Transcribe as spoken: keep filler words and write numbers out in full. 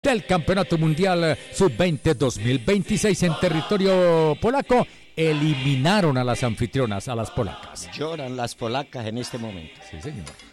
del Campeonato Mundial sub veinte dos mil veintiséis en territorio polaco, eliminaron a las anfitrionas, a las polacas. Lloran las polacas en este momento. Sí, señor.